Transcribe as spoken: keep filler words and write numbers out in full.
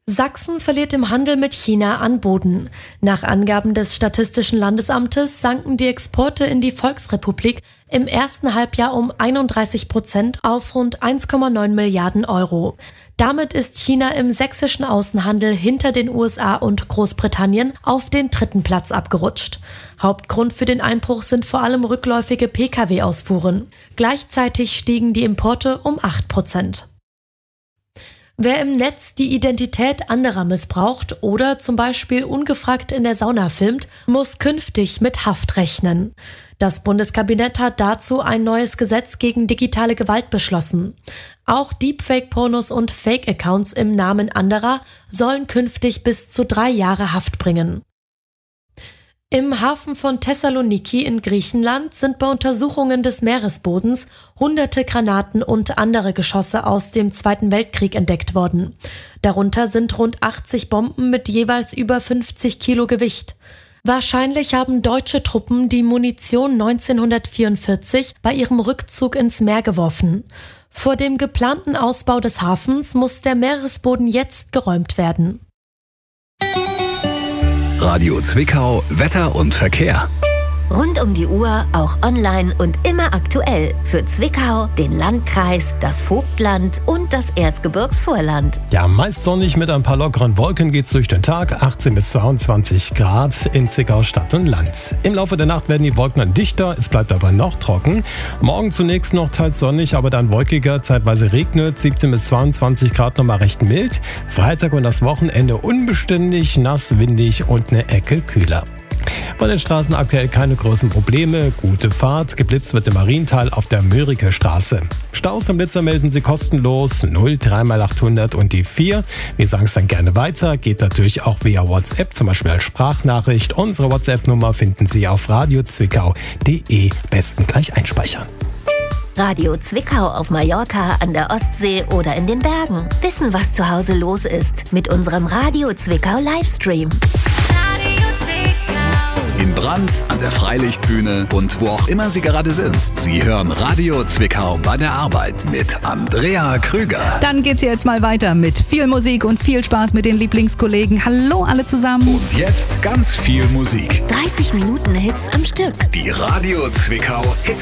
Sachsen verliert im Handel mit China an Boden. Nach Angaben des Statistischen Landesamtes sanken die Exporte in die Volksrepublik im ersten Halbjahr um einunddreißig Prozent auf rund eins Komma neun Milliarden Euro. Damit ist China im sächsischen Außenhandel hinter den U S A und Großbritannien auf den dritten Platz abgerutscht. Hauptgrund für den Einbruch sind vor allem rückläufige P K W-Ausfuhren. Gleichzeitig stiegen die Importe um acht Prozent. Wer im Netz die Identität anderer missbraucht oder zum Beispiel ungefragt in der Sauna filmt, muss künftig mit Haft rechnen. Das Bundeskabinett hat dazu ein neues Gesetz gegen digitale Gewalt beschlossen. Auch Deepfake-Pornos und Fake-Accounts im Namen anderer sollen künftig bis zu drei Jahre Haft bringen. Im Hafen von Thessaloniki in Griechenland sind bei Untersuchungen des Meeresbodens hunderte Granaten und andere Geschosse aus dem Zweiten Weltkrieg entdeckt worden. Darunter sind rund achtzig Bomben mit jeweils über fünfzig Kilo Gewicht. Wahrscheinlich haben deutsche Truppen die Munition neunzehnhundertvierundvierzig bei ihrem Rückzug ins Meer geworfen. Vor dem geplanten Ausbau des Hafens muss der Meeresboden jetzt geräumt werden. Radio Zwickau, Wetter und Verkehr. Rund um die Uhr, auch online und immer aktuell. Für Zwickau, den Landkreis, das Vogtland und das Erzgebirgsvorland. Ja, meist sonnig mit ein paar lockeren Wolken geht's durch den Tag. achtzehn bis zweiundzwanzig Grad in Zwickau Stadt und Land. Im Laufe der Nacht werden die Wolken dann dichter, es bleibt aber noch trocken. Morgen zunächst noch teils sonnig, aber dann wolkiger, zeitweise regnet. siebzehn bis zweiundzwanzig Grad nochmal recht mild. Freitag und das Wochenende unbeständig, nass, windig und eine Ecke kühler. Bei den Straßen aktuell keine großen Probleme, gute Fahrt, geblitzt wird im Mariental auf der Mörike Straße. Staus und Blitzer melden Sie kostenlos null drei mal achthundert und die vier. Wir sagen es dann gerne weiter, geht natürlich auch via WhatsApp, zum Beispiel als Sprachnachricht. Unsere WhatsApp-Nummer finden Sie auf radiozwickau punkt de, besten gleich einspeichern. Radio Zwickau auf Mallorca, an der Ostsee oder in den Bergen. Wissen, was zu Hause los ist, mit unserem Radio Zwickau Livestream. In Brand, an der Freilichtbühne und wo auch immer Sie gerade sind. Sie hören Radio Zwickau bei der Arbeit mit Andrea Krüger. Dann geht's jetzt mal weiter mit viel Musik und viel Spaß mit den Lieblingskollegen. Hallo alle zusammen. Und jetzt ganz viel Musik. dreißig Minuten Hits am Stück. Die Radio Zwickau Hit